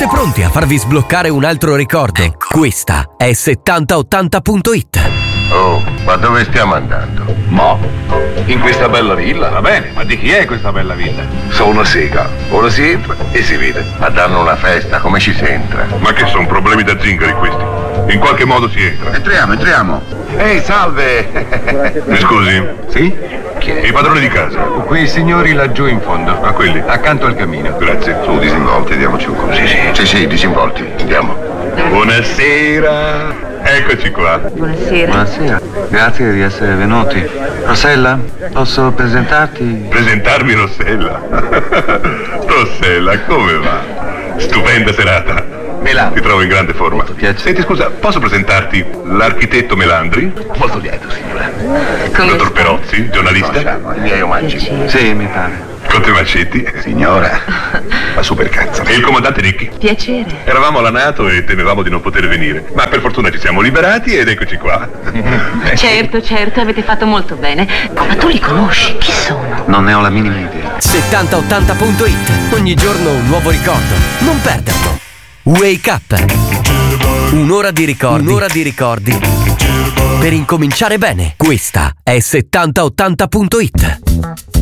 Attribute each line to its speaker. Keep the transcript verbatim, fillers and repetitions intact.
Speaker 1: Siete pronti a farvi sbloccare un altro ricordo? Ecco. Questa è settanta ottanta punto it.
Speaker 2: Oh, ma dove stiamo andando?
Speaker 3: Mo, in questa bella villa. Va bene, ma di chi è questa bella villa?
Speaker 2: Sono una sega. Ora si entra e si vede. Ma danno una festa, come ci si entra?
Speaker 4: Ma che sono problemi da zingari questi? In qualche modo si entra.
Speaker 2: Entriamo, entriamo. Ehi, salve!
Speaker 4: Mi scusi?
Speaker 3: Sì?
Speaker 2: Chi è?
Speaker 4: I padroni di casa.
Speaker 3: Quei signori laggiù in fondo.
Speaker 4: A quelli.
Speaker 3: Accanto al camino.
Speaker 4: Grazie.
Speaker 2: Su, disinvolti, diamoci un colpo. Sì, sì. Sì, sì, disinvolti. Andiamo.
Speaker 4: Buonasera. Eccoci qua.
Speaker 5: Buonasera.
Speaker 3: Buonasera. Grazie di essere venuti. Rossella, posso presentarti?
Speaker 4: Presentarmi Rossella. Rossella, come va? Stupenda serata.
Speaker 2: Melandri.
Speaker 4: Ti trovo in grande forma.
Speaker 3: Molto piacere.
Speaker 4: Senti, scusa, posso presentarti l'architetto Melandri?
Speaker 2: Molto lieto, signora.
Speaker 5: Come
Speaker 4: Dottor Perozzi, giornalista?
Speaker 2: Conosciamo, i miei omaggi.
Speaker 5: Piacere.
Speaker 3: Sì, mi pare.
Speaker 4: Conte Mascetti?
Speaker 2: Signora, la super cazzo.
Speaker 4: E il comandante Ricchi?
Speaker 5: Piacere.
Speaker 4: Eravamo alla NATO e temevamo di non poter venire, ma per fortuna ci siamo liberati ed eccoci qua.
Speaker 5: Certo, certo, avete fatto molto bene. Ma tu li conosci? Chi sono?
Speaker 3: Non ne ho la minima idea.
Speaker 1: settanta ottanta punto it. Ogni giorno un nuovo ricordo. Non perderlo. Wake up. Un'ora di ricordi. Un'ora di ricordi. Per incominciare bene. Questa è settanta ottanta punto it.